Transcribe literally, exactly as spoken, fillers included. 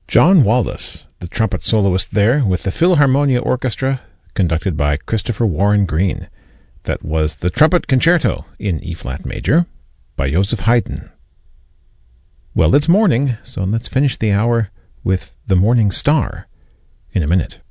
John Wallis, the trumpet soloist there, with the Philharmonia Orchestra, conducted by Christopher Warren Green. That was the Trumpet Concerto in E-flat major by Joseph Haydn. Well, it's morning, so let's finish the hour with The Morning Star in a minute.